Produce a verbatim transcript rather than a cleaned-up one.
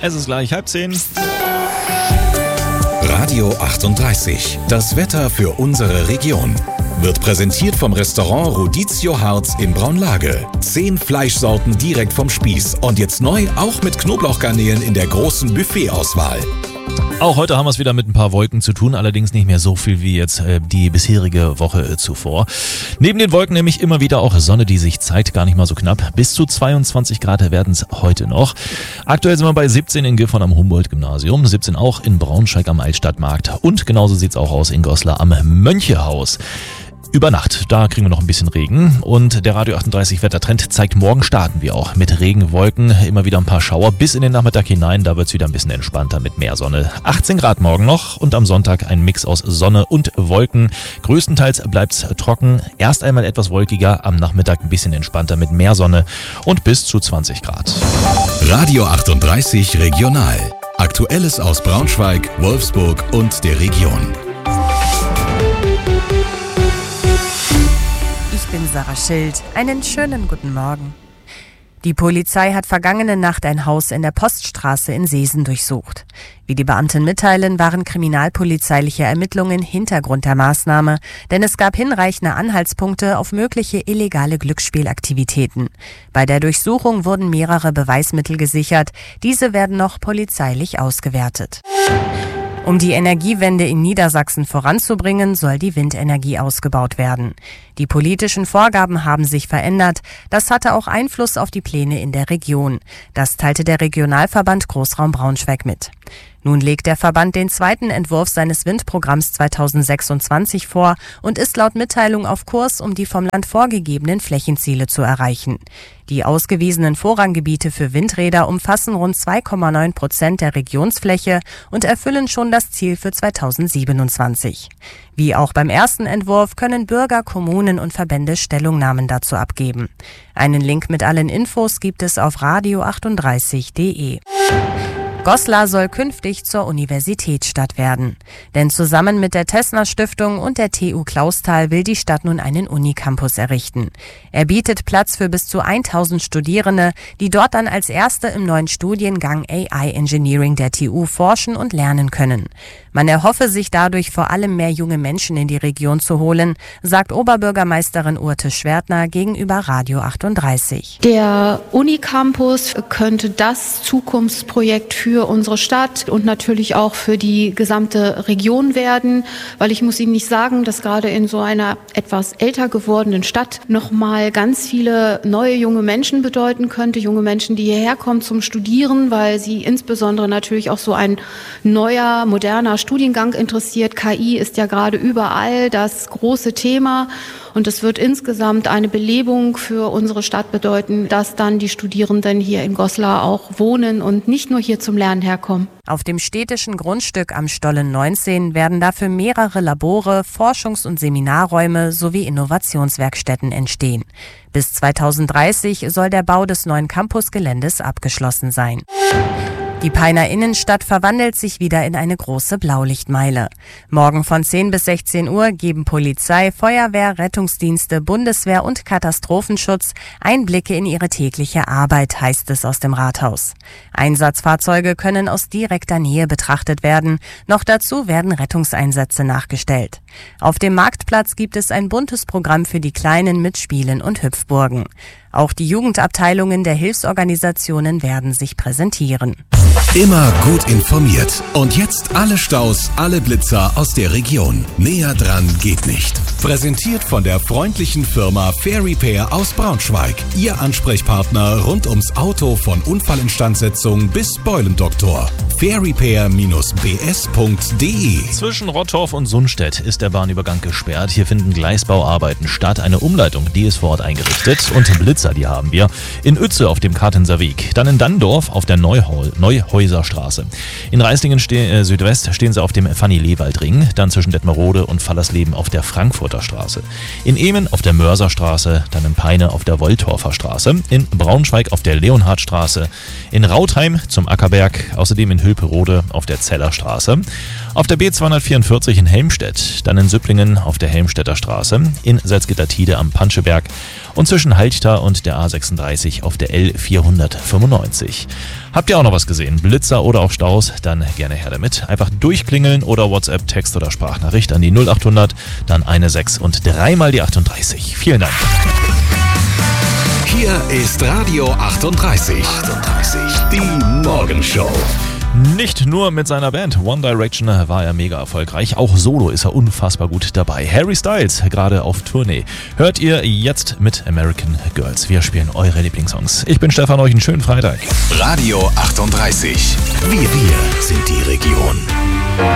Es ist gleich halb zehn. Radio achtunddreißig. Das Wetter für unsere Region. Wird präsentiert vom Restaurant Rodizio Harz in Braunlage. Zehn Fleischsorten direkt vom Spieß. Und jetzt neu auch mit Knoblauchgarnelen in der großen Buffetauswahl. Auch heute haben wir es wieder mit ein paar Wolken zu tun, allerdings nicht mehr so viel wie jetzt äh, die bisherige Woche äh, zuvor. Neben den Wolken nämlich immer wieder auch Sonne, die sich zeigt, gar nicht mal so knapp. Bis zu zweiundzwanzig Grad werden es heute noch. Aktuell sind wir bei siebzehn in Gifhorn am Humboldt-Gymnasium, siebzehn auch in Braunschweig am Altstadtmarkt und genauso sieht es auch aus in Goslar am Mönchehaus. Über Nacht, da kriegen wir noch ein bisschen Regen und der Radio achtunddreißig Wettertrend zeigt, morgen starten wir auch mit Regenwolken, immer wieder ein paar Schauer bis in den Nachmittag hinein, da wird es wieder ein bisschen entspannter mit mehr Sonne. achtzehn Grad morgen noch und am Sonntag ein Mix aus Sonne und Wolken. Größtenteils bleibt es trocken, erst einmal etwas wolkiger, am Nachmittag ein bisschen entspannter mit mehr Sonne und bis zu zwanzig Grad. Radio achtunddreißig Regional. Aktuelles aus Braunschweig, Wolfsburg und der Region. Ich bin Sarah Schild. Einen schönen guten Morgen. Die Polizei hat vergangene Nacht ein Haus in der Poststraße in Seesen durchsucht. Wie die Beamten mitteilen, waren kriminalpolizeiliche Ermittlungen Hintergrund der Maßnahme, denn es gab hinreichende Anhaltspunkte auf mögliche illegale Glücksspielaktivitäten. Bei der Durchsuchung wurden mehrere Beweismittel gesichert. Diese werden noch polizeilich ausgewertet. Um die Energiewende in Niedersachsen voranzubringen, soll die Windenergie ausgebaut werden. Die politischen Vorgaben haben sich verändert. Das hatte auch Einfluss auf die Pläne in der Region. Das teilte der Regionalverband Großraum Braunschweig mit. Nun legt der Verband den zweiten Entwurf seines Windprogramms zweitausendsechsundzwanzig vor und ist laut Mitteilung auf Kurs, um die vom Land vorgegebenen Flächenziele zu erreichen. Die ausgewiesenen Vorranggebiete für Windräder umfassen rund zwei Komma neun Prozent der Regionsfläche und erfüllen schon das Ziel für zweitausendsiebenundzwanzig. Wie auch beim ersten Entwurf können Bürger, Kommunen und Verbände Stellungnahmen dazu abgeben. Einen Link mit allen Infos gibt es auf radio achtunddreißig punkt de. Goslar soll künftig zur Universitätsstadt werden. Denn zusammen mit der Tessner Stiftung und der T U Clausthal will die Stadt nun einen Unicampus errichten. Er bietet Platz für bis zu tausend Studierende, die dort dann als Erste im neuen Studiengang A I Engineering der T U forschen und lernen können. Man erhoffe sich dadurch vor allem mehr junge Menschen in die Region zu holen, sagt Oberbürgermeisterin Urte Schwertner gegenüber Radio achtunddreißig. Der Unicampus könnte das Zukunftsprojekt für unsere Stadt und natürlich auch für die gesamte Region werden, weil ich muss Ihnen nicht sagen, dass gerade in so einer etwas älter gewordenen Stadt nochmal ganz viele neue junge Menschen bedeuten könnte, junge Menschen, die hierher kommen zum Studieren, weil sie insbesondere natürlich auch so ein neuer, moderner Studiengang interessiert. K I ist ja gerade überall das große Thema und es wird insgesamt eine Belebung für unsere Stadt bedeuten, dass dann die Studierenden hier in Goslar auch wohnen und nicht nur hier zum Lernen herkommen. Auf dem städtischen Grundstück am Stollen neunzehn werden dafür mehrere Labore, Forschungs- und Seminarräume sowie Innovationswerkstätten entstehen. Bis zweitausenddreißig soll der Bau des neuen Campusgeländes abgeschlossen sein. Die Peiner Innenstadt verwandelt sich wieder in eine große Blaulichtmeile. Morgen von zehn bis sechzehn Uhr geben Polizei, Feuerwehr, Rettungsdienste, Bundeswehr und Katastrophenschutz Einblicke in ihre tägliche Arbeit, heißt es aus dem Rathaus. Einsatzfahrzeuge können aus direkter Nähe betrachtet werden. Noch dazu werden Rettungseinsätze nachgestellt. Auf dem Marktplatz gibt es ein buntes Programm für die Kleinen mit Spielen und Hüpfburgen. Auch die Jugendabteilungen der Hilfsorganisationen werden sich präsentieren. Immer gut informiert. Und jetzt alle Staus, alle Blitzer aus der Region. Näher dran geht nicht. Präsentiert von der freundlichen Firma Fair Repair aus Braunschweig. Ihr Ansprechpartner rund ums Auto von Unfallinstandsetzung bis Beulendoktor. fair repair dash b s punkt de. Zwischen Rottorf und Sundstedt ist der Bahnübergang gesperrt. Hier finden Gleisbauarbeiten statt. Eine Umleitung, die ist vor Ort eingerichtet. Und Blitzer, die haben wir. In Uetze auf dem Kartenser Weg. Dann in Danndorf auf der Neuhol, Neuhäuserstraße. In Reislingen ste- äh, Südwest stehen sie auf dem Fanny-Lewald-Ring. Dann zwischen Detmerode und Fallersleben auf der Frankfurter Straße. In Ehmen auf der Mörserstraße. Dann in Peine auf der Wolltorfer Straße. In Braunschweig auf der Leonhardstraße. In Rautheim zum Ackerberg. Außerdem in Hülperode auf der Zellerstraße. Auf der B zweihundertvierundvierzig in Helmstedt, dann in Süpplingen auf der Helmstedter Straße, in Salzgitter-Tide am Panscheberg und zwischen Halchta und der A sechsunddreißig auf der L vierhundertfünfundneunzig. Habt ihr auch noch was gesehen? Blitzer oder auch Staus? Dann gerne her damit. Einfach durchklingeln oder WhatsApp, Text oder Sprachnachricht an die null achthundert, dann eine sechs und dreimal die achtunddreißig. Vielen Dank. Hier ist Radio achtunddreißig. achtunddreißig. Die Morgenshow. Nicht nur mit seiner Band One Direction war er mega erfolgreich, auch solo ist er unfassbar gut dabei. Harry Styles, gerade auf Tournee. Hört ihr jetzt mit American Girls. Wir spielen eure Lieblingssongs. Ich bin Stefan, euch einen schönen Freitag. Radio achtunddreißig. Wir, wir sind die Region.